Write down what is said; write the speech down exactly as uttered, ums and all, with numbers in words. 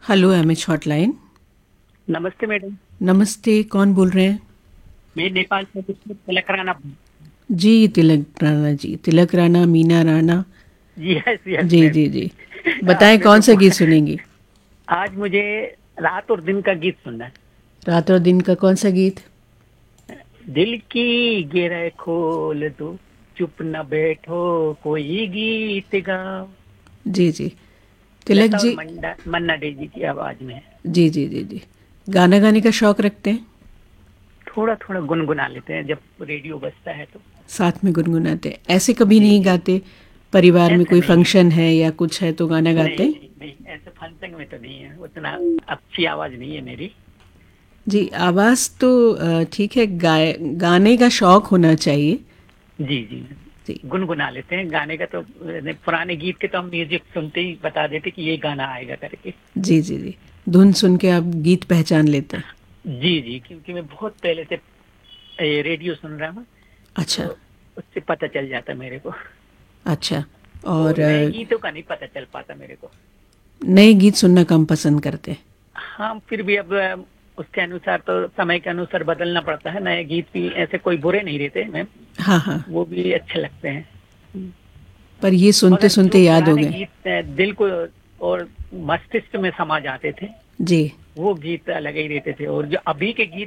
Hello M H hotline. नमस्ते madam. नमस्ते, कौन बोल रहे हैं? मैं नेपाल से तिलक राणा। जी, तिलक राणा जी, तिलक राणा, मीना राणा। यस यस जी मैम। जी जी। बताएं आपने कौन तो सा गीत सुनेंगी? आज मुझे रात और दिन का गीत सुनना है। रात और दिन का कौन सा गीत? दिल की गिरह खोल दो, चुप न बैठो, कोई गीत गाओ। जी जी। तिलक लता और जी। मंडा मन्ना डे जी की आवाज में है। जी जी जी जी। गाना गाने का शौक रखते हैं? थोड़ा थोड़ा गुनगुना लेते हैं जब रेडियो बजता है तो। साथ में गुनगुनाते हैं? ऐसे कभी जी नहीं जी। गाते? परिवार में ऐसा कोई नहीं है। फंक्शन है या कुछ है तो गाना गाते नहीं हैं? नहीं नहीं, ऐसे फंक्शन में तो नहीं है, उतना अच्छी आवाज नहीं है मेरी। जी, आवाज़ तो अ, ठीक है, गाए गाने का शौक होना चाहिए। जी जी। जी गुनगुना लेते हैं गाने का तो। अ, पुराने गीत के तो हम म्यूजिक सुनते ही बता देते कि ये गाना आएगा करके। जी जी जी। धुन सुन के आप गीत पहचान लेते हैं? जी जी, क्योंकि मैं बहुत पहले से ये रेडियो सुन रहा हूँ, अच्छा। तो उससे पता चल जाता मेरे को। अच्छा। और और नए अ, गीतों का नहीं पता चल पाता मेरे को। नए गीत सुनना कम पसंद करते हैं? हाँ, फिर भी अब अ, उसके अनुसार तो समय के अनुसार बदलना पड़ता है। नए गीत भी ऐसे कोई बुरे नहीं रहते मैम, हाँ हाँ। वो भी अच्छे लगते हैं। पर ये सुनते मगर जो सुनते याद हो पुराने गए। गीत अ, दिल को और मस्तिष्क में समा जाते थे, जी। वो गीत अलग ही रहते थे। और जो अभी के गीत